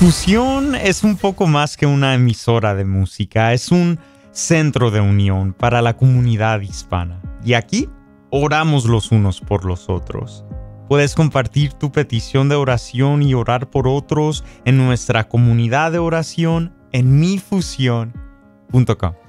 Fusión es un poco más que una emisora de música, es un centro de unión para la comunidad hispana. Y aquí oramos los unos por los otros. Puedes compartir tu petición de oración y orar por otros en nuestra comunidad de oración en mifusión.com.